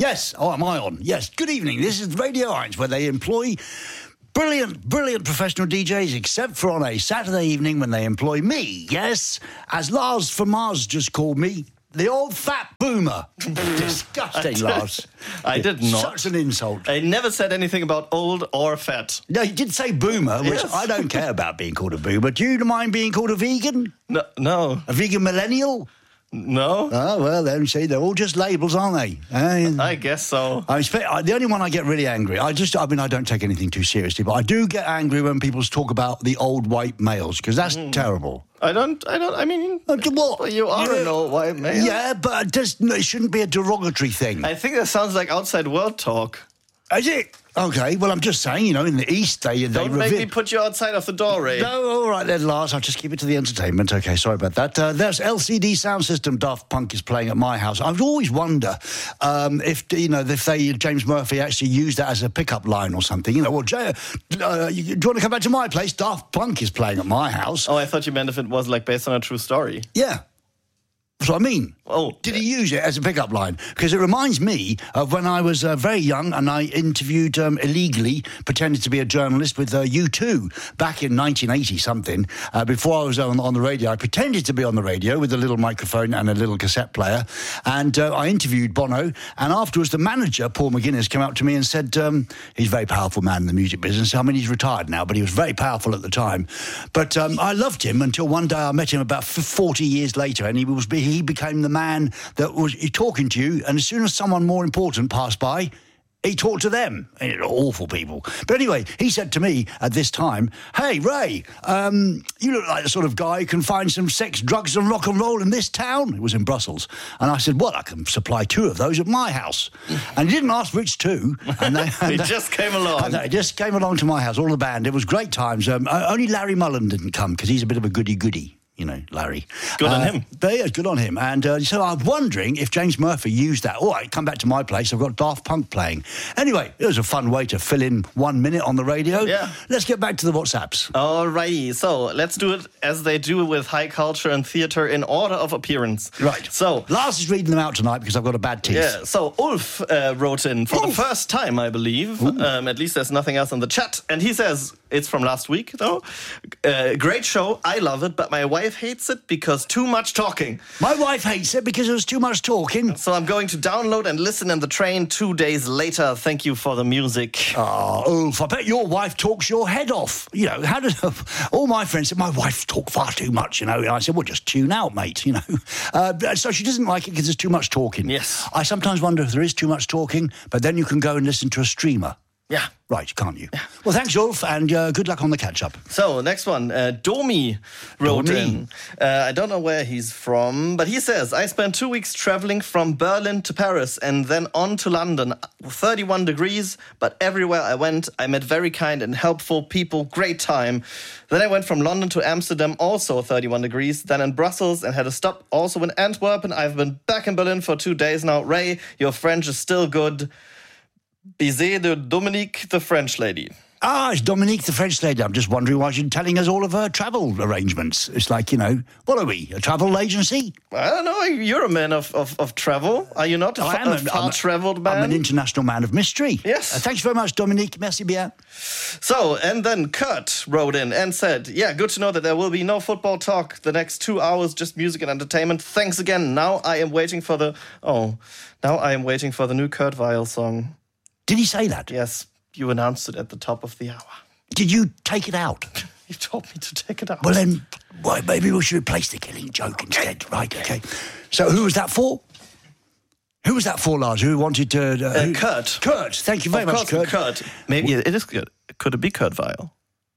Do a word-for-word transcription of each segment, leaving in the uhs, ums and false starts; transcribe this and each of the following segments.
Yes. Oh, am I on? Yes. Good evening. This is Radio eins, where they employ brilliant, brilliant professional D Js, except for on a Saturday evening when they employ me, yes, as Lars from Mars just called me, the old fat boomer. Disgusting, I Lars. I did not. Such an insult. I never said anything about old or fat. No, you did say boomer, which Yes. I don't care about being called a boomer. Do you mind being called a vegan? No, no, A vegan millennial? no. Oh, well, then, see, they're all just labels, aren't they? Uh, I guess so. I expect, I, the only one I get really angry, I just, I mean, I don't take anything too seriously, but I do get angry when people talk about the old white males, because that's Mm. terrible. I don't. I don't. I mean, Uh, what? well, you are Yeah. an old white man. Yeah, but it, just, it shouldn't be a derogatory thing. I think that sounds like outside world talk. Is it? Okay, well, I'm just saying, you know, in the East, they... they Don't make reveal- me put you outside of the door, Ray. No, all right then, Lars. I'll just keep it to the entertainment. Okay, sorry about that. Uh, there's L C D sound system Daft Punk is playing at my house. I would always wonder um, if, you know, if they, James Murphy actually used that as a pickup line or something. You know, well, Jay, uh, you, do you want to come back to my place? Daft Punk is playing at my house. Oh, I thought you meant if it was like based on a true story. Yeah. That's what I mean. Oh. Did he use it as a pickup line? Because it reminds me of when I was uh, very young and I interviewed um, illegally, pretended to be a journalist with uh, U two back in nineteen eighty something. Uh, before I was on, on the radio, I pretended to be on the radio with a little microphone and a little cassette player. And uh, I interviewed Bono. And afterwards, the manager, Paul McGuinness, came up to me and said, um, he's a very powerful man in the music business. I mean, he's retired now, but he was very powerful at the time. But um, I loved him until one day I met him about forty years later, and he was he became the man that was talking to you, and as soon as someone more important passed by, he talked to them. And awful people. But anyway, he said to me at this time, hey, Ray, um, you look like the sort of guy who can find some sex, drugs and rock and roll in this town. It was in Brussels. And I said, well, I can supply two of those at my house. And he didn't ask which two. And they, and He they- just came along. and they just came along to my house, all the band. It was great times. Um, only Larry Mullen didn't come because he's a bit of a goody-goody. You know, Larry. Good on Uh, him. But yeah, good on him. And uh, so I'm wondering if James Murphy used that. All right, come back to my place. I've got Daft Punk playing. Anyway, it was a fun way to fill in one minute on the radio. Yeah. Let's get back to the WhatsApps. Alrighty, so let's do it as they do with high culture and theater in order of appearance. Right. So, Lars is reading them out tonight because I've got a bad teeth. yeah, so Ulf uh, wrote in for Ulf. the first time, I believe. Um, at least there's nothing else in the chat. And he says, it's from last week, though. Uh, great show, I love it, but my wife hates it because too much talking. My wife hates it because there's too much talking. So I'm going to download and listen in the train two days later. Thank you for the music. Oh, Ulf, I bet your wife talks your head off. You know, how does all my friends said, my wife talk far too much, you know. And I said, well, just tune out, mate, you know. Uh, so she doesn't like it because there's too much talking. Yes. I sometimes wonder if there is too much talking, but then you can go and listen to a streamer. Yeah. Right, can't you? Well, thanks, Ulf, and uh, good luck on the catch-up. So, next one. Uh, Domi wrote Domi. in. Uh, I don't know where he's from, but he says, I spent two weeks traveling from Berlin to Paris and then on to London. thirty-one degrees, but everywhere I went, I met very kind and helpful people. Great time. Then I went from London to Amsterdam, also thirty-one degrees. Then in Brussels and had a stop also in Antwerp. And I've been back in Berlin for two days now. Ray, your French is still good. Bisous de Dominique, the French lady. Ah, it's Dominique, the French lady. I'm just wondering why she's telling us all of her travel arrangements. It's like, you know, what are we, a travel agency? I don't know. You're a man of, of, of travel, are you not? A, I am a a- I'm a- far-travelled man. I'm an international man of mystery. Yes. Uh, thanks very much, Dominique. Merci bien. So, and then Kurt wrote in and said, yeah, good to know that there will be no football talk the next two hours, just music and entertainment. Thanks again. Now I am waiting for the, oh, now I am waiting for the new Kurt Weill song. Did he say that? Yes, you announced it at the top of the hour. Did you take it out? You told me to take it out. Well, then, well, maybe we should replace the Killing Joke instead. Right, okay. So who was that for? Who was that for, Lars? Who wanted to... Uh, Uh, who- Kurt. Kurt, thank you very Of much, course, Kurt. Kurt. Maybe it is good. Could it be Kurt Weill?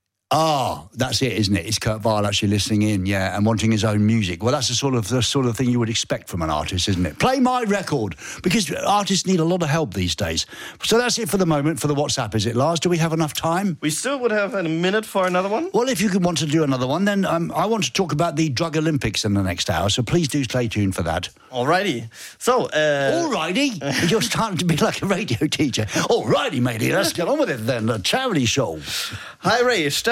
Ah, that's it, isn't it? It's Kurt Weill actually listening in, yeah, and wanting his own music. Well, that's the sort of the sort of thing you would expect from an artist, isn't it? Play my record, because artists need a lot of help these days. So that's it for the moment for the WhatsApp, is it, Lars? Do we have enough time? We still would have a minute for another one. Well, if you could want to do another one, then um, I want to talk about the Drug Olympics in the next hour, so please do stay tuned for that. Alrighty. So, uh... Alrighty. You're starting to be like a radio teacher. Alrighty, matey, let's get on with it then. The charity show. Hi, Ray. Stefan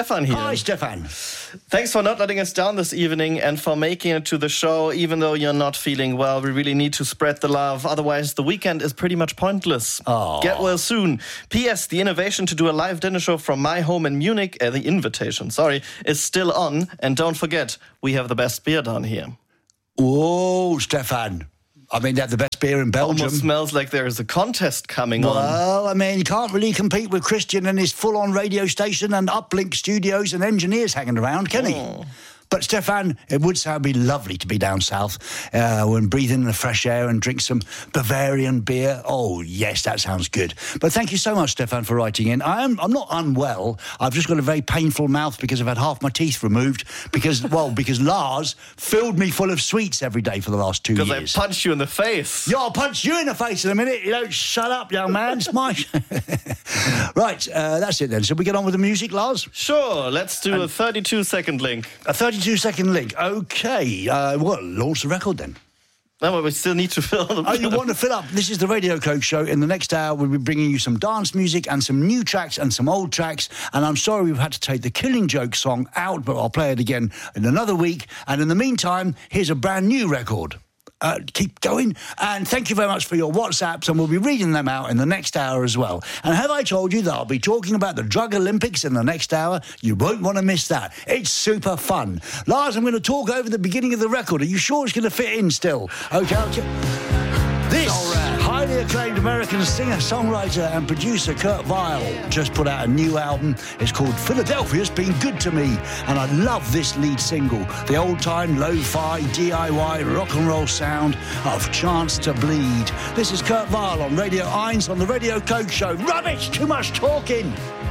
Stefan here. Hi, Stefan. Thanks for not letting us down this evening and for making it to the show, even though you're not feeling well. We really need to spread the love. Otherwise, the weekend is pretty much pointless. Aww. Get well soon. P S. The innovation to do a live dinner show from my home in Munich, uh, the invitation, sorry, is still on. And don't forget, we have the best beer down here. Whoa, Stefan. I mean, they have the best beer in Belgium. Almost smells like there is a contest coming well, on. Well, I mean, you can't really compete with Christian and his full-on radio station and uplink studios and engineers hanging around, can he? Oh. But, Stefan, it would sound be lovely to be down south uh, and breathe in the fresh air and drink some Bavarian beer. Oh, yes, that sounds good. But thank you so much, Stefan, for writing in. I am, I'm not unwell. I've just got a very painful mouth because I've had half my teeth removed because, well, because Lars filled me full of sweets every day for the last two years. Because I punched you in the face. Yeah, I'll punch you in the face in a minute. You don't shut up, young man. It's my... Right, uh, that's it then. So we get on with the music, Lars? Sure, let's do and a thirty-two second link. A thirty-two second link. Okay. Uh, well, launch the record then. No, but we still need to fill the... Oh, you want to fill up? This is the Radio Coke Show. In the next hour, we'll be bringing you some dance music and some new tracks and some old tracks. And I'm sorry we've had to take the Killing Joke song out, but I'll play it again in another week. And in the meantime, here's a brand new record. Uh, keep going, and thank you very much for your WhatsApps, and we'll be reading them out in the next hour as well. And have I told you that I'll be talking about the Drug Olympics in the next hour? You won't want to miss that. It's super fun. Lars, I'm going to talk over the beginning of the record. Are you sure it's going to fit in still? Okay, I'll ch- This highly acclaimed American singer, songwriter and producer Kurt Vile just put out a new album. It's called Philadelphia's Been Good to Me, and I love this lead single, the old-time lo-fi D I Y rock and roll sound of Chance to Bleed. This is Kurt Vile on Radio eins on the Radio Coke Show. Rubbish! Too much talking!